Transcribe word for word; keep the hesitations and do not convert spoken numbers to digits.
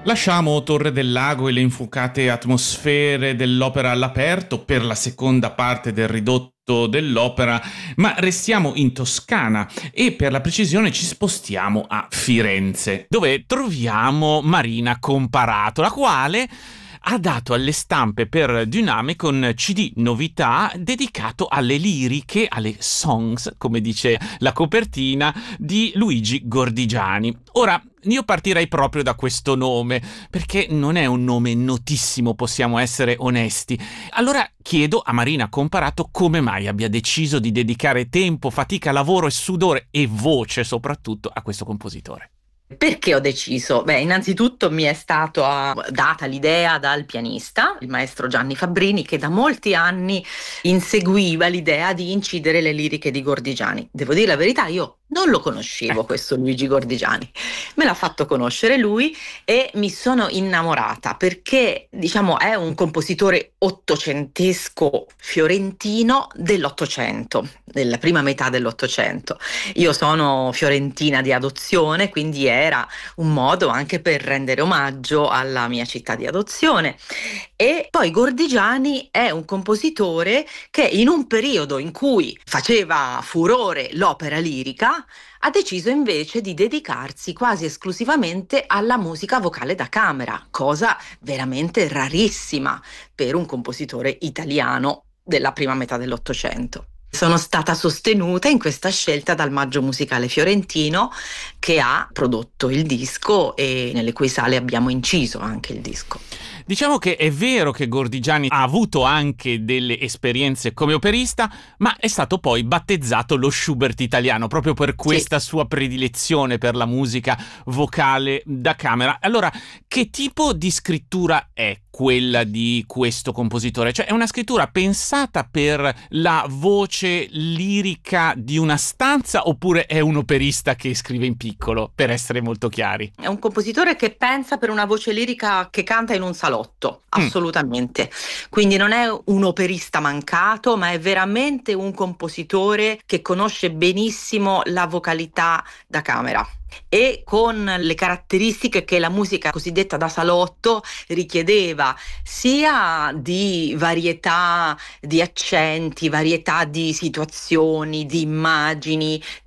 Lasciamo Torre del Lago e le infuocate atmosfere dell'opera all'aperto per la seconda parte del ridotto dell'opera, ma restiamo in Toscana e per la precisione ci spostiamo a Firenze, dove troviamo Marina Comparato, la quale ha dato alle stampe per Dynamic un C D novità dedicato alle liriche, alle songs, come dice la copertina, di Luigi Gordigiani. Ora, io partirei proprio da questo nome, perché non è un nome notissimo, possiamo essere onesti. Allora chiedo a Marina Comparato come mai abbia deciso di dedicare tempo, fatica, lavoro e sudore e voce soprattutto a questo compositore. Perché ho deciso? Beh, innanzitutto mi è stata data l'idea dal pianista, il maestro Gianni Fabbrini, che da molti anni inseguiva l'idea di incidere le liriche di Gordigiani. Devo dire la verità, io non lo conoscevo Ecco. questo Luigi Gordigiani, me l'ha fatto conoscere lui e mi sono innamorata perché, diciamo, è un compositore ottocentesco fiorentino dell'Ottocento, della prima metà dell'Ottocento. Io sono fiorentina di adozione, quindi era un modo anche per rendere omaggio alla mia città di adozione. E poi Gordigiani è un compositore che in un periodo in cui faceva furore l'opera lirica, ha deciso invece di dedicarsi quasi esclusivamente alla musica vocale da camera, cosa veramente rarissima per un compositore italiano della prima metà dell'Ottocento. Sono stata sostenuta in questa scelta dal Maggio Musicale Fiorentino, che ha prodotto il disco e nelle cui sale abbiamo inciso anche il disco. Diciamo che è vero che Gordigiani ha avuto anche delle esperienze come operista, ma è stato poi battezzato lo Schubert italiano, proprio per Sì. questa sua predilezione per la musica vocale da camera. Allora, che tipo di scrittura è quella di questo compositore? Cioè, è una scrittura pensata per la voce lirica di una stanza oppure è un operista che scrive in piccolo, per essere molto chiari? È un compositore che pensa per una voce lirica che canta in un salotto, Mm. assolutamente. Quindi non è un operista mancato, ma è veramente un compositore che conosce benissimo la vocalità da camera e con le caratteristiche che la musica cosiddetta da salotto richiedeva, sia di varietà di accenti, varietà di situazioni, di immagini,